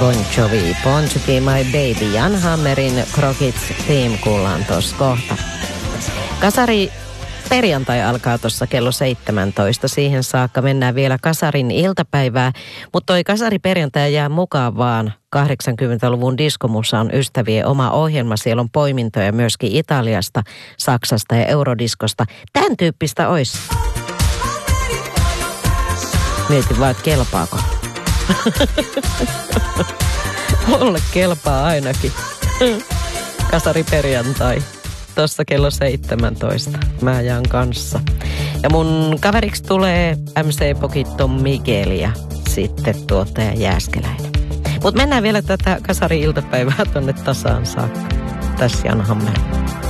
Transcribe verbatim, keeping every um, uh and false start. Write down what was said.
Bon Jovi, Born to be my baby. Jan Hammerin Crockett Theme kuullaan tuossa kohta. Kasari perjantai alkaa tuossa kello seitsemäntoista. Siihen saakka mennään vielä kasarin iltapäivää. Mutta toi kasari perjantai jää mukaan vaan kahdeksankymmentäluvun diskomusan ystävien oma ohjelma. Siellä on poimintoja myöskin Italiasta, Saksasta ja eurodiskosta. Tämän tyyppistä olisi. Mietin vaan, että kelpaako. Mulle kelpaa ainakin. Kasari perjantai. Tuossa kello seitsemäntoista. Mä jään kanssa. Ja mun kaveriksi tulee M C Pokitton Miguel ja sitten tuottaja Jääskeläinen. Mut mennään vielä tätä kasari-iltapäivää tonne tasaan saakka. Tässä Jan Hammer.